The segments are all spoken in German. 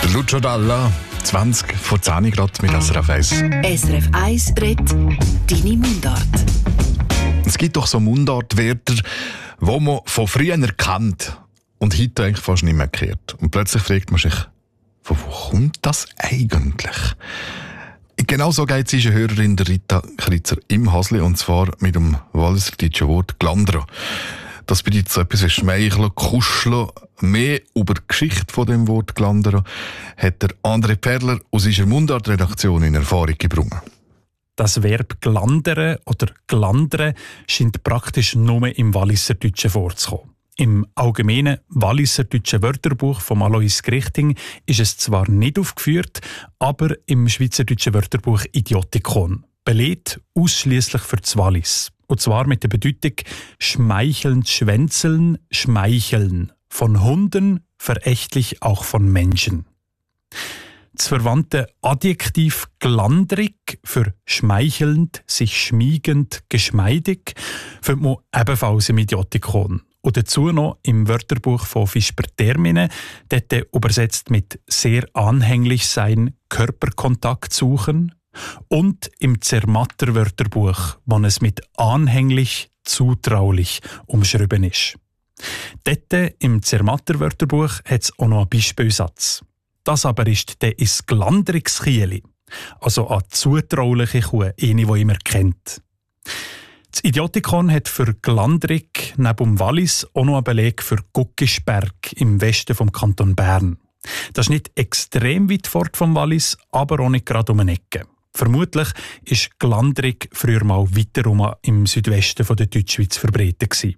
Der Lucio Dalla, 20 vor 10 Grad mit SRF 1. SRF 1 redet deine Mundart. Es gibt doch so Mundartwörter, die man von früher kennt und heute eigentlich fast nicht mehr kennt. Und plötzlich fragt man sich, von wo kommt das eigentlich? Genau so geht es unsere Hörerin der Rita Kritzer im Hasli, und zwar mit dem walliserdeutschen Wort «glandra». Das bedeutet so etwas wie schmeicheln, kuscheln. Mehr über die Geschichte von dem Wort «glandra» hat der André Perler aus unserer Mundart-Redaktion in Erfahrung gebracht. Das Verb «glandere» oder «glandre» scheint praktisch nur im Walliserdeutschen vorzukommen. Im allgemeinen Walliserdeutschen Wörterbuch von Alois Grichting ist es zwar nicht aufgeführt, aber im Schweizerdeutschen Wörterbuch Idiotikon, belegt ausschliesslich für das Wallis. Und zwar mit der Bedeutung schmeichelnd schwänzeln, schmeicheln. Von Hunden, verächtlich auch von Menschen. Das verwandte Adjektiv glandrig für schmeichelnd, sich schmiegend, geschmeidig findet man ebenfalls im Idiotikon. Und dazu noch im Wörterbuch von Fisper Termine, dort übersetzt mit sehr anhänglich sein, Körperkontakt suchen. Und im Zermatter Wörterbuch, wo es mit anhänglich, zutraulich umschrieben ist. Dort im Zermatter Wörterbuch hat es auch noch einen Beispielsatz. Das aber ist der «is glandrigs Chieli», also eine zutrauliche Kuh, eine, die immer kennt. Das Idiotikon hat für Glandrig neben dem Wallis auch noch einen Beleg für Guckisberg im Westen vom Kanton Bern. Das ist nicht extrem weit fort vom Wallis, aber auch nicht gerade um eine Ecke. Vermutlich war Glandrig früher mal weiter im Südwesten der Deutschschweiz verbreitet gewesen.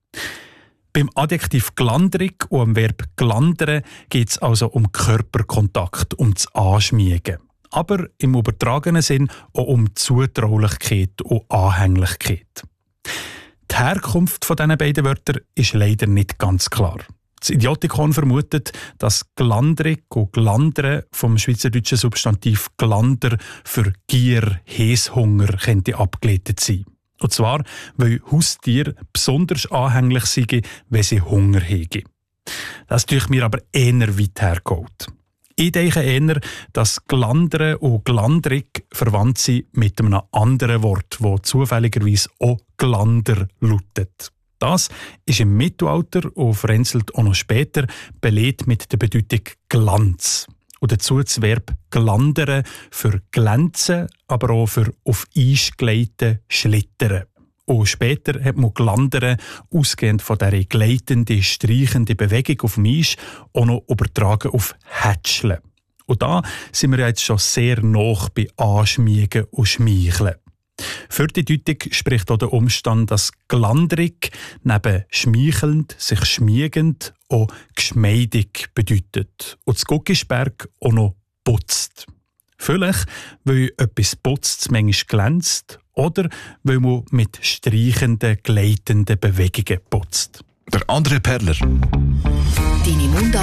Beim Adjektiv glandrig und dem Verb glandere geht es also um Körperkontakt, um das Anschmiegen. Aber im übertragenen Sinn auch um Zutraulichkeit und Anhänglichkeit. Die Herkunft von diesen beiden Wörtern ist leider nicht ganz klar. Das Idiotikon vermutet, dass glandrig und glandere vom schweizerdeutschen Substantiv glander für Gier, Häshunger könnte abgeleitet sein. Und zwar, weil Haustiere besonders anhänglich sind, wenn sie Hunger haben. Das tue mir aber eher weit hergeholt. Ich denke eher, dass Glandere und Glandrig verwandt sind mit einem anderen Wort, das zufälligerweise auch Glander lautet. Das ist im Mittelalter und vereinzelt auch noch später belegt mit der Bedeutung Glanz. Und dazu das Verb glandere für glänzen, aber auch für auf Eis gleiten, schlittern. Und später hat man glandere, ausgehend von dieser gleitenden, streichenden Bewegung auf dem Eis, auch noch übertragen auf hätscheln. Und da sind wir jetzt schon sehr nah bei Anschmiegen und Schmeicheln. Für die Deutung spricht auch der Umstand, dass glandrig neben schmeichelnd, sich schmiegend auch geschmeidig bedeutet. Und das Guckisberg auch noch putzt. Vielleicht, weil etwas putzt, manchmal glänzt, oder weil man mit streichenden, gleitenden Bewegungen putzt. Der André Perler. Deine Mundart.